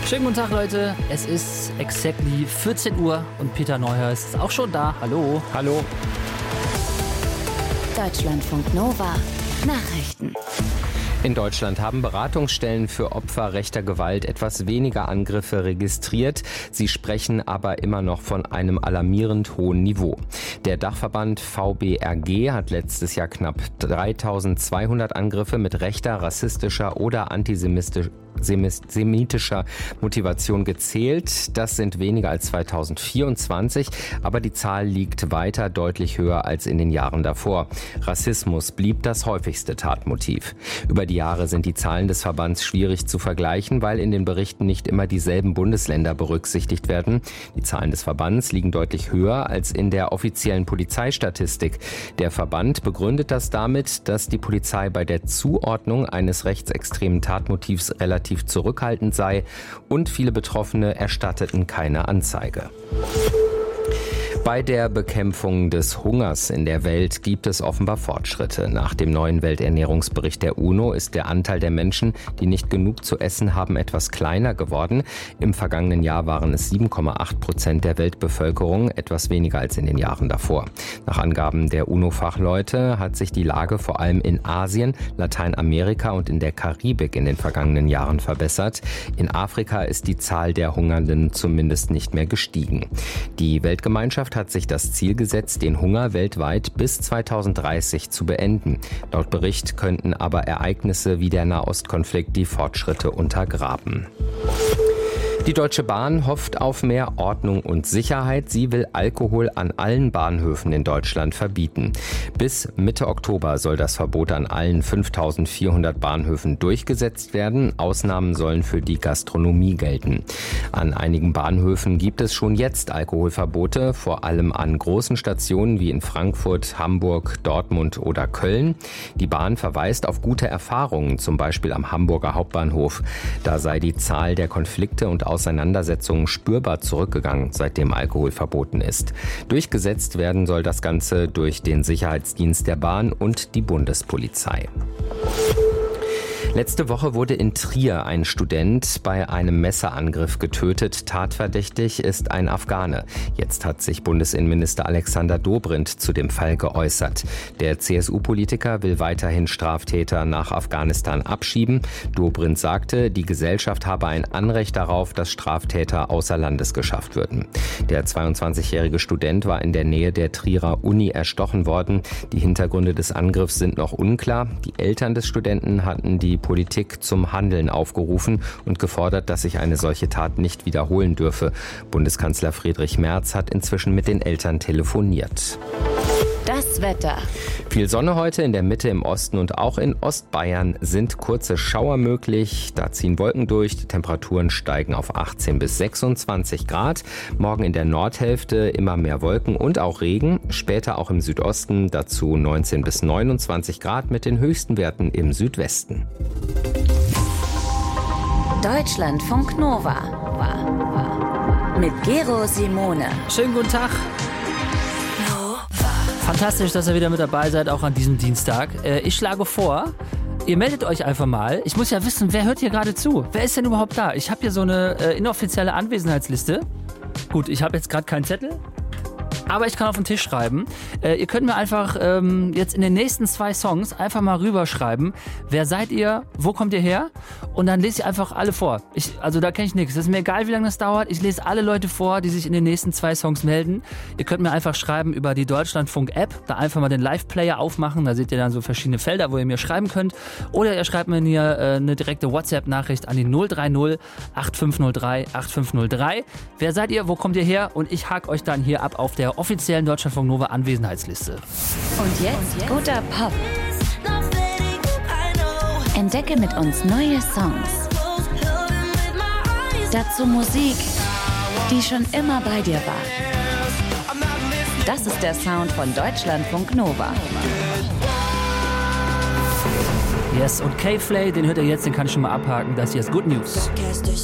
Schönen guten Tag, Leute. Es ist exactly 14 Uhr und Peter Neuhaus ist auch schon da. Hallo. Hallo. Deutschlandfunk Nova. Nachrichten. In Deutschland haben Beratungsstellen für Opfer rechter Gewalt etwas weniger Angriffe registriert. Sie sprechen aber immer noch von einem alarmierend hohen Niveau. Der Dachverband VBRG hat letztes Jahr knapp 3200 Angriffe mit rechter, rassistischer oder antisemitischer Motivation gezählt. Das sind weniger als 2024, aber die Zahl liegt weiter deutlich höher als in den Jahren davor. Rassismus blieb das häufigste Tatmotiv. Über die Jahre sind die Zahlen des Verbands schwierig zu vergleichen, weil in den Berichten nicht immer dieselben Bundesländer berücksichtigt werden. Die Zahlen des Verbands liegen deutlich höher als in der offiziellen Polizeistatistik. Der Verband begründet das damit, dass die Polizei bei der Zuordnung eines rechtsextremen Tatmotivs relativ zurückhaltend sei und viele Betroffene erstatteten keine Anzeige. Bei der Bekämpfung des Hungers in der Welt gibt es offenbar Fortschritte. Nach dem neuen Welternährungsbericht der UNO ist der Anteil der Menschen, die nicht genug zu essen haben, etwas kleiner geworden. Im vergangenen Jahr waren es 7,8% der Weltbevölkerung, etwas weniger als in den Jahren davor. Nach Angaben der UNO-Fachleute hat sich die Lage vor allem in Asien, Lateinamerika und in der Karibik in den vergangenen Jahren verbessert. In Afrika ist die Zahl der Hungernden zumindest nicht mehr gestiegen. Die Weltgemeinschaft hat sich das Ziel gesetzt, den Hunger weltweit bis 2030 zu beenden. Laut Bericht könnten aber Ereignisse wie der Nahostkonflikt die Fortschritte untergraben. Die Deutsche Bahn hofft auf mehr Ordnung und Sicherheit. Sie will Alkohol an allen Bahnhöfen in Deutschland verbieten. Bis Mitte Oktober soll das Verbot an allen 5400 Bahnhöfen durchgesetzt werden. Ausnahmen sollen für die Gastronomie gelten. An einigen Bahnhöfen gibt es schon jetzt Alkoholverbote, vor allem an großen Stationen wie in Frankfurt, Hamburg, Dortmund oder Köln. Die Bahn verweist auf gute Erfahrungen, zum Beispiel am Hamburger Hauptbahnhof. Da sei die Zahl der Konflikte und Auseinandersetzungen spürbar zurückgegangen, seitdem Alkohol verboten ist. Durchgesetzt werden soll das Ganze durch den Sicherheitsdienst der Bahn und die Bundespolizei. Letzte Woche wurde in Trier ein Student bei einem Messerangriff getötet. Tatverdächtig ist ein Afghane. Jetzt hat sich Bundesinnenminister Alexander Dobrindt zu dem Fall geäußert. Der CSU-Politiker will weiterhin Straftäter nach Afghanistan abschieben. Dobrindt sagte, die Gesellschaft habe ein Anrecht darauf, dass Straftäter außer Landes geschafft würden. Der 22-jährige Student war in der Nähe der Trierer Uni erstochen worden. Die Hintergründe des Angriffs sind noch unklar. Die Eltern des Studenten hatten die Politik zum Handeln aufgerufen und gefordert, dass sich eine solche Tat nicht wiederholen dürfe. Bundeskanzler Friedrich Merz hat inzwischen mit den Eltern telefoniert. Das Wetter. Viel Sonne heute in der Mitte, im Osten und auch in Ostbayern sind kurze Schauer möglich. Da ziehen Wolken durch, die Temperaturen steigen auf 18 bis 26 Grad. Morgen in der Nordhälfte immer mehr Wolken und auch Regen. Später auch im Südosten, dazu 19 bis 29 Grad mit den höchsten Werten im Südwesten. Deutschlandfunk Nova. Mit Gero Simone. Schönen guten Tag. Fantastisch, dass ihr wieder mit dabei seid, auch an diesem Dienstag. Ich schlage vor, ihr meldet euch einfach mal. Ich muss ja wissen, wer hört hier gerade zu? Wer ist denn überhaupt da? Ich habe hier so eine inoffizielle Anwesenheitsliste. Gut, ich habe jetzt gerade keinen Zettel, aber ich kann auf den Tisch schreiben. Ihr könnt mir einfach jetzt in den nächsten 2 Songs einfach mal rüberschreiben, wer seid ihr, wo kommt ihr her? Und dann lese ich einfach alle vor. Also da kenne ich nichts. Das ist mir egal, wie lange das dauert. Ich lese alle Leute vor, die sich in den nächsten 2 Songs melden. Ihr könnt mir einfach schreiben über die Deutschlandfunk-App. Da einfach mal den Live-Player aufmachen. Da seht ihr dann so verschiedene Felder, wo ihr mir schreiben könnt. Oder ihr schreibt mir hier eine direkte WhatsApp-Nachricht an die 030 8503 8503. Wer seid ihr, wo kommt ihr her? Und ich hake euch dann hier ab auf der offiziellen Deutschlandfunk Nova Anwesenheitsliste. Und jetzt guter Pop. Entdecke mit uns neue Songs. Dazu Musik, die schon immer bei dir war. Das ist der Sound von Deutschlandfunk Nova. Yes, und K-Flay, den hört ihr jetzt, den kann ich schon mal abhaken. Das hier ist Good News.